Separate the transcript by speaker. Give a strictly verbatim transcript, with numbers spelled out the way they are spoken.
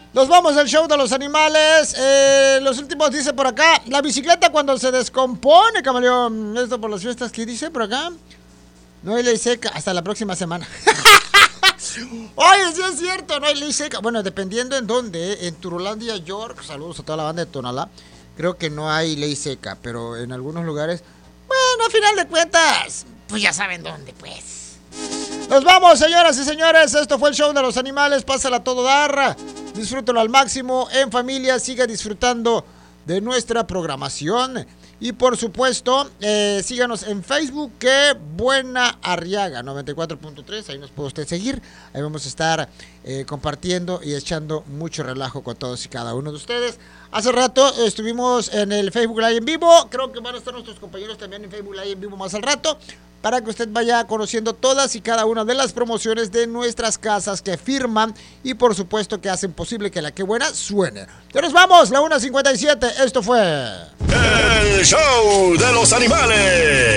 Speaker 1: Nos vamos al show de los animales. Eh, los últimos dice por acá, la bicicleta cuando se descompone, camaleón. Esto por las fiestas, ¿qué dice por acá? No hay ley seca, hasta la próxima semana. Oye, sí es cierto, no hay ley seca. Bueno, dependiendo en dónde, en Turolandia, York, saludos a toda la banda de Tonalá, creo que no hay ley seca, pero en algunos lugares, bueno, a final de cuentas, pues ya saben dónde, pues. Nos vamos, señoras y señores, esto fue el show de los animales, pásala a todo dar, disfrútalo al máximo, en familia, siga disfrutando de nuestra programación. Y por supuesto, eh, síganos en Facebook, que Buena Arriaga noventa y cuatro punto tres, ahí nos puede usted seguir. Ahí vamos a estar eh, compartiendo y echando mucho relajo con todos y cada uno de ustedes. Hace rato estuvimos en el Facebook Live en vivo, creo que van a estar nuestros compañeros también en Facebook Live en vivo más al rato, para que usted vaya conociendo todas y cada una de las promociones de nuestras casas que firman y por supuesto que hacen posible que la Que Buena suene. Ya nos vamos, la una cincuenta y siete, esto fue...
Speaker 2: El show de los animales.